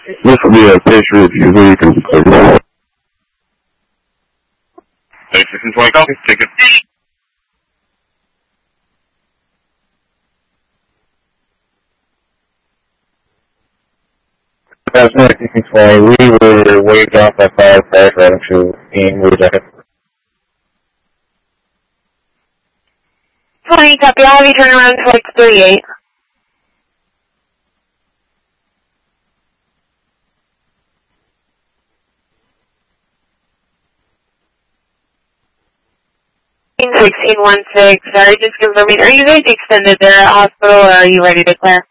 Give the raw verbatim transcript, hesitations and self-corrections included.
This will be a patient review where you can clear. Hey, six twenty copy. Take it. That's not six twenty. We were waved off by fire fire riding to in Blue Jacket. twenty, copy. I'll have you turn around towards thirty-eight. sixteen one six, sorry, just confirming. Are you guys extended there at hospital or are you ready to clear?